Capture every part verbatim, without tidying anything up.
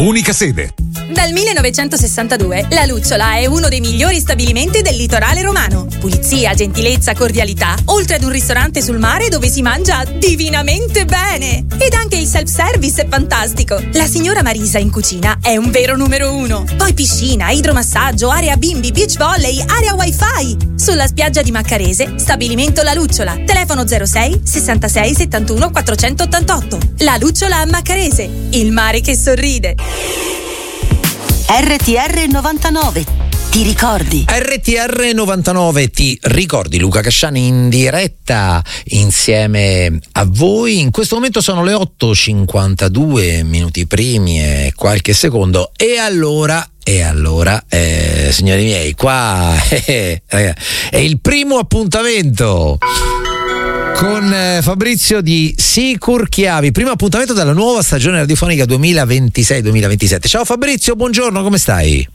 unica sede. Dal millenovecentosessantadue La Lucciola è uno dei migliori stabilimenti del litorale romano. Pulizia, gentilezza, cordialità, oltre ad un ristorante sul mare dove si mangia divinamente bene. Ed anche il self-service è fantastico. La signora Marisa in cucina è un vero numero uno. Poi piscina, idromassaggio, area bimbi, beach volley, area wifi. Sulla spiaggia di Maccarese, stabilimento La Lucciola. Telefono zero sei sessantasei settantuno quattrocentottantotto. La Lucciola a Maccarese, il mare che sorride. R T R novantanove, ti ricordi? R T R novantanove, ti ricordi? Luca Casciani in diretta insieme a voi. In questo momento sono le otto e cinquantadue minuti primi e qualche secondo. E allora, e allora, eh, signori miei, qua eh, eh, è il primo appuntamento con eh, Fabrizio di Sicur Chiavi, primo appuntamento della nuova stagione radiofonica duemilaventisei duemilaventisette. Ciao Fabrizio, buongiorno, come stai?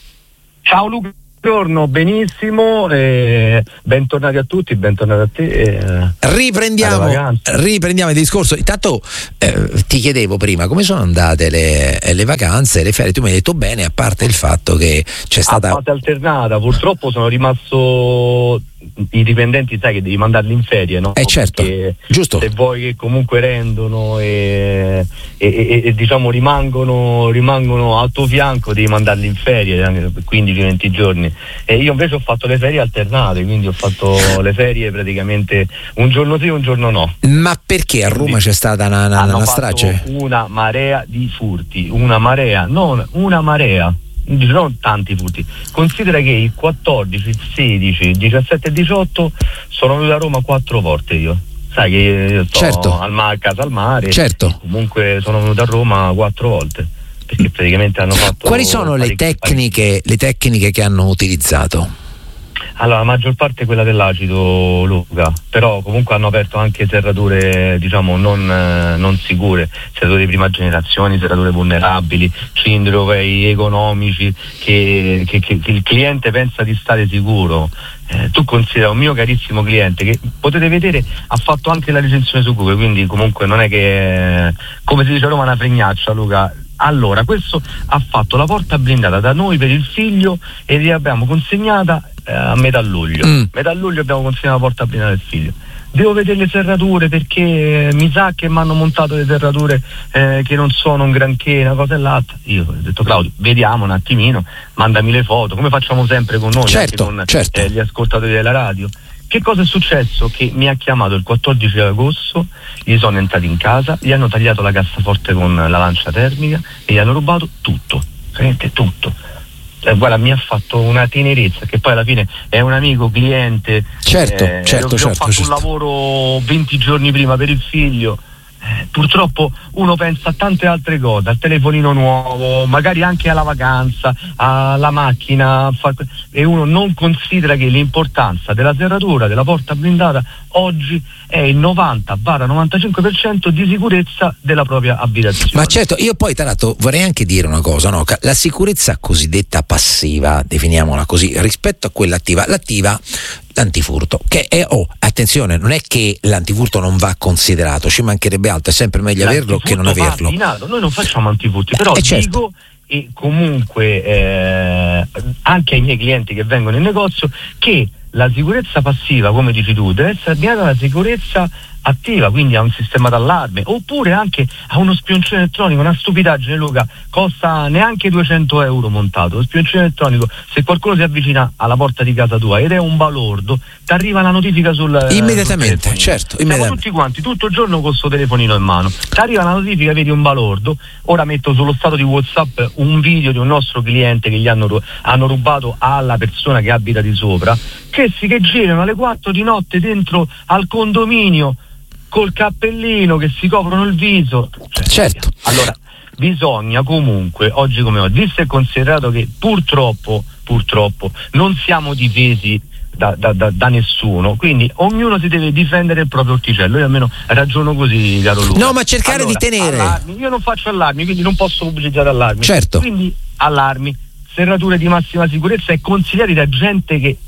Ciao Luca, buongiorno, benissimo, eh, bentornati a tutti, bentornati a te. Eh, riprendiamo, riprendiamo il discorso. Intanto eh, ti chiedevo prima come sono andate le, le vacanze, le ferie. Tu mi hai detto bene, a parte il fatto che c'è stata... A fase alternata, purtroppo sono rimasto... I dipendenti sai che devi mandarli in ferie, no? Eh certo, perché giusto. Se vuoi che comunque rendono e, e, e, e diciamo rimangono rimangono al tuo fianco, devi mandarli in ferie quindici venti giorni. E io invece ho fatto le ferie alternate, quindi ho fatto le ferie praticamente un giorno sì un giorno no. Ma perché a Roma c'è stata una, una, una strage? Una marea di furti, una marea, non una marea. Non tanti furti. Considera che il quattordici, il sedici, il diciassette e il diciotto sono venuto a Roma quattro volte io. Sai che io sto certo. al mare, a casa al mare. Certo. Comunque sono venuto a Roma quattro volte. Perché praticamente hanno fatto. Quali sono le tecniche, le tecniche che hanno utilizzato? Allora, la maggior parte è quella dell'acido, Luca, però comunque hanno aperto anche serrature, diciamo, non, eh, non sicure, serrature di prima generazione, serrature vulnerabili, cilindri europei economici, che, che, che, che il cliente pensa di stare sicuro. Eh, tu considera un mio carissimo cliente che potete vedere ha fatto anche la recensione su Google, quindi comunque non è che, eh, come si dice a Roma, una fregnaccia, Luca. Allora, questo ha fatto la porta blindata da noi per il figlio e l'abbiamo consegnata eh, a metà luglio. Mm. Metà luglio abbiamo consegnato la porta blindata del figlio. Devo vedere le serrature perché mi sa che mi hanno montato le serrature eh, che non sono un granché, una cosa e l'altra. Io ho detto Claudio, vediamo un attimino, mandami le foto, come facciamo sempre con noi, certo, anche con certo. eh, gli ascoltatori della radio. Che cosa è successo? Che mi ha chiamato il quattordici agosto, gli sono entrati in casa, gli hanno tagliato la cassaforte con la lancia termica e gli hanno rubato tutto, veramente tutto. Eh, guarda, mi ha fatto una tenerezza, che poi alla fine è un amico, cliente. Certo, eh, certo, ho certo. fatto certo. un lavoro venti giorni prima per il figlio. Eh, purtroppo uno pensa a tante altre cose, al telefonino nuovo, magari anche alla vacanza, alla macchina, e uno non considera che l'importanza della serratura, della porta blindata oggi è il novanta novantacinque per cento di sicurezza della propria abitazione. Ma certo, io poi tra l'altro vorrei anche dire una cosa, no? La sicurezza cosiddetta passiva, definiamola così, rispetto a quella attiva, l'attiva, l'antifurto, che è, oh, attenzione, non è che l'antifurto non va considerato, ci mancherebbe altro, è sempre meglio averlo che non averlo. Abbinato. Noi non facciamo antifurti, però eh, dico certo. E comunque eh, anche ai miei clienti che vengono in negozio che la sicurezza passiva, come dici tu, deve essere abbinata alla sicurezza attiva, quindi a un sistema d'allarme oppure anche a uno spioncino elettronico. Una stupidaggine, Luca, costa neanche duecento euro montato. Lo spioncino elettronico, se qualcuno si avvicina alla porta di casa tua ed è un balordo, ti arriva la notifica sul immediatamente, sul certo, siamo immediatamente. tutti quanti tutto il giorno con sto telefonino in mano, ti arriva la notifica, vedi un balordo. Ora metto sullo stato di WhatsApp un video di un nostro cliente che gli hanno, hanno rubato alla persona che abita di sopra, che si che girano alle quattro di notte dentro al condominio col cappellino, che si coprono il viso. Cioè, certo. Allora, bisogna comunque, oggi come oggi, visto e considerato che purtroppo, purtroppo non siamo difesi da, da, da, da nessuno, quindi ognuno si deve difendere il proprio orticello. Io almeno ragiono così, caro Luca. No, ma cercare allora, di tenere. Allarmi. Io non faccio allarmi, quindi non posso pubblicizzare allarmi. Certo. Quindi allarmi, serrature di massima sicurezza e consigliati da gente che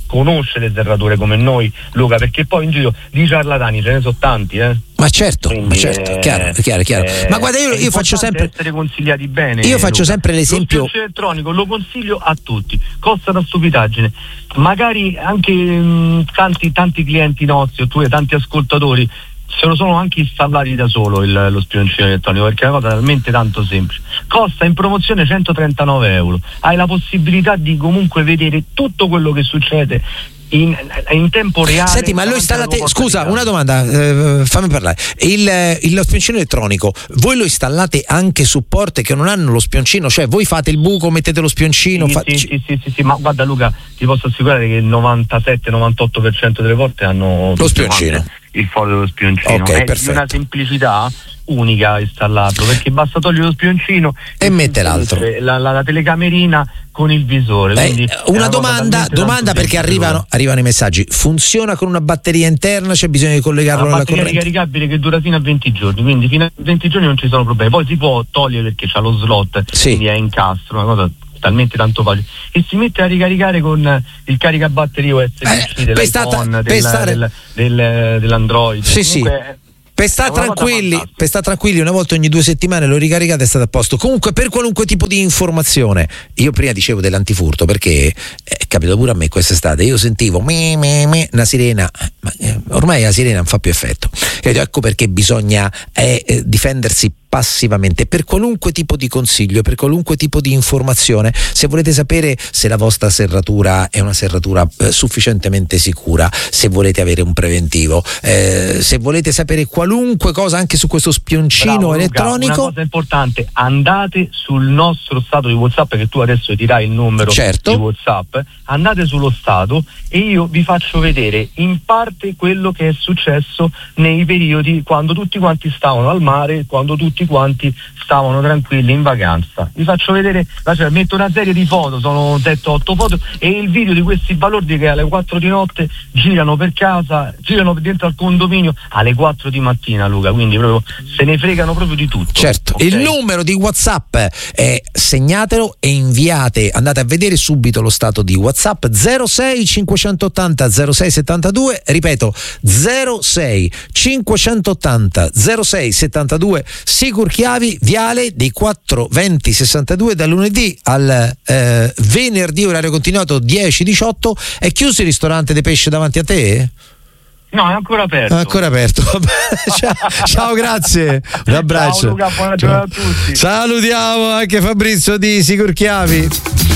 conosce le serrature come noi, Luca, perché poi in giro di ciarlatani ce ne sono tanti, eh. Ma certo, Quindi, ma certo, eh, chiaro, chiaro, chiaro. Eh, ma guarda, io, io faccio sempre essere consigliati bene. Io faccio Luca. sempre l'esempio. Lo spioncino elettronico lo consiglio a tutti, costa una stupidaggine. Magari anche mh, tanti tanti clienti nostri, o tu e tanti ascoltatori se lo sono anche installati da solo il, lo spioncino elettronico, perché è una cosa talmente tanto semplice. Costa in promozione centotrentanove euro. Hai la possibilità di comunque vedere tutto quello che succede In, in tempo reale. Senti, ma lo installate? Scusa, una domanda, eh, fammi parlare. Il, il, lo spioncino elettronico, voi lo installate anche su porte che non hanno lo spioncino? Cioè, voi fate il buco, mettete lo spioncino? Sì, fa... sì, sì, sì, sì, sì, ma guarda Luca, ti posso assicurare che il novantasette novantotto per cento delle porte hanno lo spioncino. Il foglio dello spioncino. Okay, è perfetto. di una semplicità unica installarlo, perché basta togliere lo spioncino e, e mette l'altro. La, la, la telecamerina con il visore. Beh, una domanda, domanda perché arrivano, arrivano i messaggi. Funziona con una batteria interna? C'è bisogno di collegarlo alla corrente? Una batteria ricaricabile che dura fino a venti giorni, quindi fino a venti giorni non ci sono problemi. Poi si può togliere perché c'ha lo slot, sì. Quindi è incastro, una cosa talmente tanto facile, e si mette a ricaricare con il caricabatterie U S B-C eh, dell'iPhone, del, stare... del, del, dell'Android. Sì, Comunque, sì. Per stare tranquilli, per stare tranquilli, una volta ogni due settimane lo ricaricate e state a posto. Comunque, per qualunque tipo di informazione, io prima dicevo dell'antifurto perché è capitato pure a me quest'estate. Io sentivo me, me, me, una sirena, ma eh, ormai la sirena non fa più effetto. Ecco perché bisogna eh, eh, difendersi passivamente per qualunque tipo di consiglio, per qualunque tipo di informazione. Se volete sapere se la vostra serratura è una serratura eh, sufficientemente sicura, se volete avere un preventivo, eh, se volete sapere qualunque cosa anche su questo spioncino Bravo, elettronico. Luca, una cosa importante, andate sul nostro stato di WhatsApp, che tu adesso dirai il numero certo. di WhatsApp, andate sullo stato e io vi faccio vedere in parte quello che è successo nei periodi quando tutti quanti stavano al mare, quando tutti quanti stavano tranquilli in vacanza. Vi faccio vedere, cioè, metto una serie di foto, sono sette otto foto, e il video di questi balordi che alle quattro di notte girano per casa, girano dentro al condominio alle quattro di mattina, Luca, quindi proprio se ne fregano proprio di tutto. Certo, okay? Il numero di WhatsApp è, segnatelo e inviate, andate a vedere subito lo stato di WhatsApp zero sei cinquecentottanta zero sei settantadue, ripeto zero sei cinquecentottanta zero sei settantadue, Sigur Chiavi, Viale dei quattro venti sessantadue, dal lunedì al eh, venerdì, orario continuato dieci diciotto. È chiuso il ristorante De Pesce davanti a te? No, è ancora aperto. È ancora aperto. ciao, ciao, grazie. Un abbraccio. Ciao Luca, buona giornata a tutti. Salutiamo anche Fabrizio di Sigur Chiavi.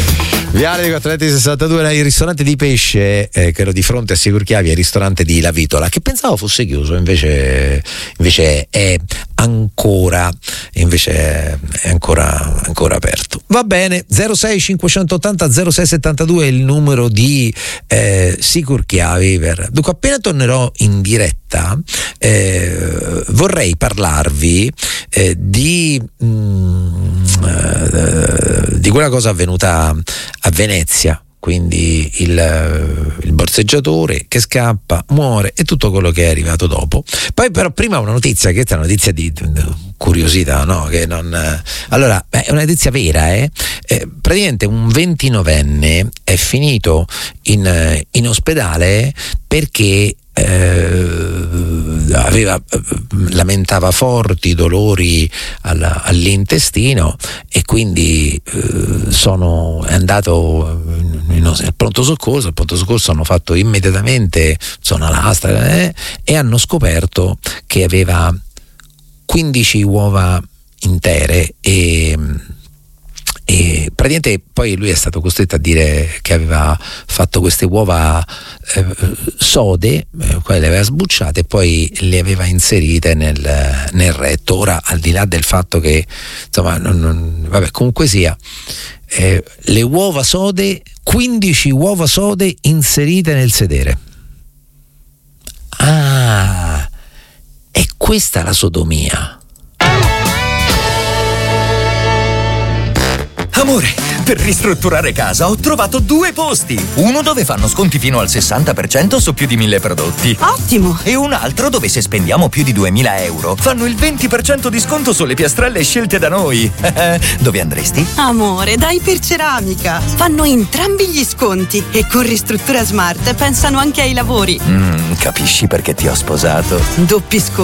Viale dei quattro venti sessantadue, il ristorante di pesce eh, che ero di fronte a Sigur Chiavi è il ristorante di La Vitola, che pensavo fosse chiuso, invece, invece è ancora invece è ancora, ancora aperto. Va bene, zero sei cinquecentottanta zero sei settantadue è il numero di eh, Sigur Chiavi. Per... Dunque, appena tornerò in diretta eh, vorrei parlarvi eh, di mh, eh, di quella cosa avvenuta a Venezia, quindi il, il borseggiatore che scappa, muore e tutto quello che è arrivato dopo. Poi però prima una notizia, che è una notizia di curiosità, no? Che non, allora, beh, è una notizia vera, eh? Eh, praticamente un ventinovenne è finito in, in ospedale perché Eh, aveva, lamentava forti dolori alla, all'intestino e quindi eh, sono è andato in, in, al pronto soccorso. Al pronto soccorso hanno fatto immediatamente zona lastra eh, e hanno scoperto che aveva quindici uova intere e E praticamente poi lui è stato costretto a dire che aveva fatto queste uova eh, sode, eh, quelle le aveva sbucciate e poi le aveva inserite nel, nel retto. Ora, al di là del fatto che insomma non, non, vabbè, comunque sia, eh, le uova sode, quindici uova sode inserite nel sedere. Ah, è questa la sodomia. Amore, per ristrutturare casa ho trovato due posti. Uno dove fanno sconti fino al sessanta per cento su più di mille prodotti. Ottimo! E un altro dove se spendiamo più di duemila euro fanno il venti per cento di sconto sulle piastrelle scelte da noi. Dove andresti? Amore, dai per Ceramica. Fanno entrambi gli sconti e con Ristruttura Smart pensano anche ai lavori. Mm, capisci perché ti ho sposato? Doppi sconti.